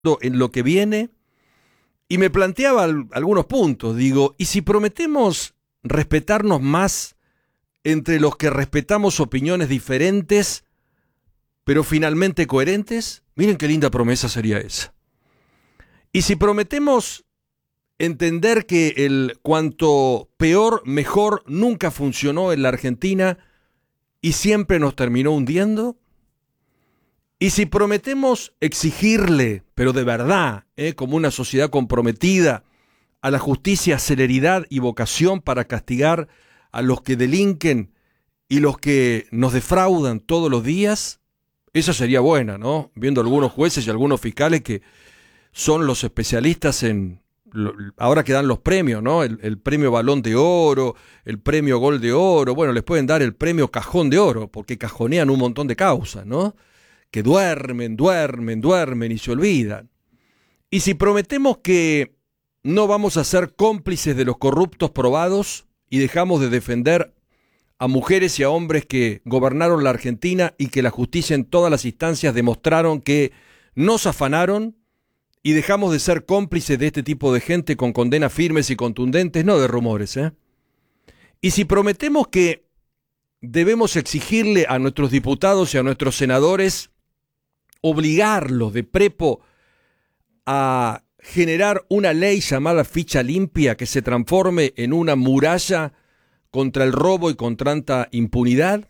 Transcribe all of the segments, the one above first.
en lo que viene y me planteaba algunos puntos. Digo, ¿y si prometemos respetarnos más entre los que respetamos opiniones diferentes, pero finalmente coherentes? Miren qué linda promesa sería esa. ¿Y si prometemos entender que el cuanto peor, mejor nunca funcionó en la Argentina y siempre nos terminó hundiendo? ¿Y si prometemos exigirle, pero de verdad, como una sociedad comprometida, a la justicia celeridad y vocación para castigar a los que delinquen y los que nos defraudan todos los días? Esa sería buena, ¿no? Viendo algunos jueces y algunos fiscales que son los especialistas en, ahora que dan los premios, ¿no? El premio Balón de Oro, el premio Gol de Oro, bueno, les pueden dar el premio Cajón de Oro, porque cajonean un montón de causas, ¿no? Que duermen y se olvidan. Y si prometemos que no vamos a ser cómplices de los corruptos probados y dejamos de defender a mujeres y a hombres que gobernaron la Argentina y que la justicia en todas las instancias demostraron que nos afanaron, y dejamos de ser cómplices de este tipo de gente con condenas firmes y contundentes, no de rumores, Y si prometemos que debemos exigirle a nuestros diputados y a nuestros senadores, obligarlos de prepo a generar una ley llamada ficha limpia que se transforme en una muralla contra el robo y con tanta impunidad.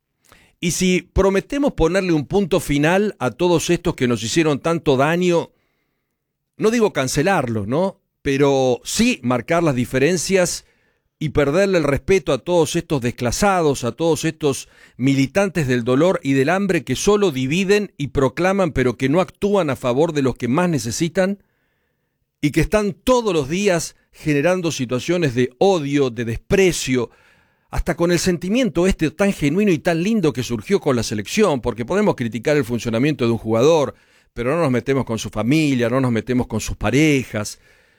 Y si prometemos ponerle un punto final a todos estos que nos hicieron tanto daño, no digo cancelarlos, ¿no? Pero sí marcar las diferencias y perderle el respeto a todos estos desclasados, a todos estos militantes del dolor y del hambre que solo dividen y proclaman, pero que no actúan a favor de los que más necesitan y que están todos los días generando situaciones de odio, de desprecio, hasta con el sentimiento tan genuino y tan lindo que surgió con la selección, porque podemos criticar el funcionamiento de un jugador, pero no nos metemos con su familia, no nos metemos con sus parejas,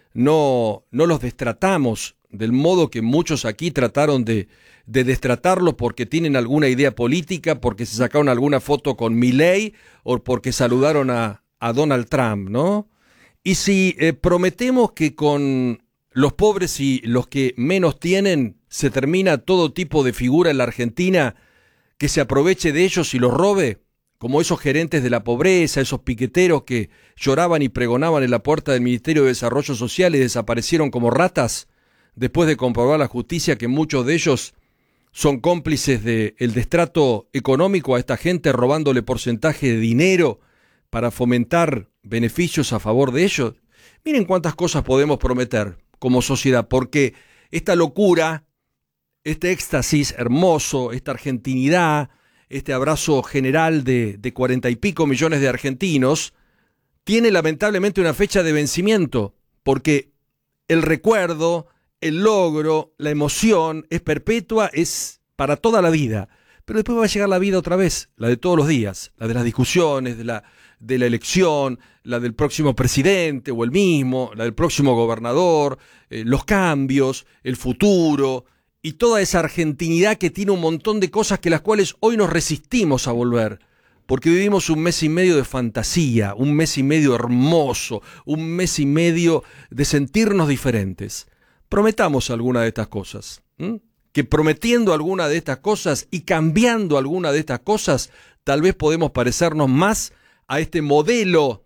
no los destratamos del modo que muchos aquí trataron de destratarlo porque tienen alguna idea política, porque se sacaron alguna foto con Milei o porque saludaron a Donald Trump, ¿no? Y si prometemos que con los pobres y los que menos tienen se termina todo tipo de figura en la Argentina que se aproveche de ellos y los robe, como esos gerentes de la pobreza, esos piqueteros que lloraban y pregonaban en la puerta del Ministerio de Desarrollo Social y desaparecieron como ratas, después de comprobar la justicia que muchos de ellos son cómplices del destrato económico a esta gente, robándole porcentaje de dinero para fomentar beneficios a favor de ellos. Miren cuántas cosas podemos prometer como sociedad, porque esta locura, este éxtasis hermoso, esta argentinidad, este abrazo general de 40 y pico millones de argentinos, tiene lamentablemente una fecha de vencimiento, porque el recuerdo, el logro, la emoción es perpetua, es para toda la vida. Pero después va a llegar la vida otra vez, la de todos los días, la de las discusiones, de la elección, la del próximo presidente o el mismo, la del próximo gobernador, los cambios, el futuro y toda esa argentinidad que tiene un montón de cosas que las cuales hoy nos resistimos a volver. Porque vivimos un mes y medio de fantasía, un mes y medio hermoso, un mes y medio de sentirnos diferentes. Prometamos alguna de estas cosas, que prometiendo alguna de estas cosas y cambiando alguna de estas cosas, tal vez podemos parecernos más a este modelo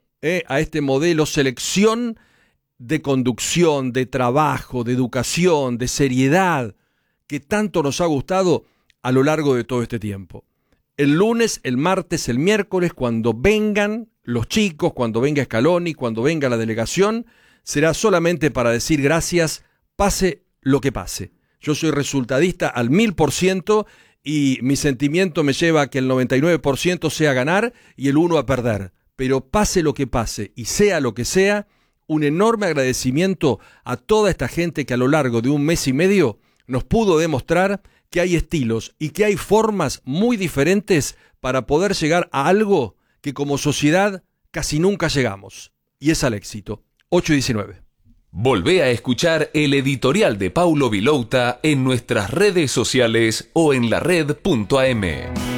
selección de conducción, de trabajo, de educación, de seriedad, que tanto nos ha gustado a lo largo de todo este tiempo. El lunes, el martes, el miércoles, cuando vengan los chicos, cuando venga Scaloni, cuando venga la delegación, será solamente para decir gracias, pase lo que pase. Yo soy resultadista al 1000% y mi sentimiento me lleva a que el 99% sea ganar y el 1% a perder. Pero pase lo que pase y sea lo que sea, un enorme agradecimiento a toda esta gente que a lo largo de un mes y medio nos pudo demostrar que hay estilos y que hay formas muy diferentes para poder llegar a algo que como sociedad casi nunca llegamos. Y es al éxito. 8:19. Volvé a escuchar el editorial de Paulo Vilouta en nuestras redes sociales o en lared.am.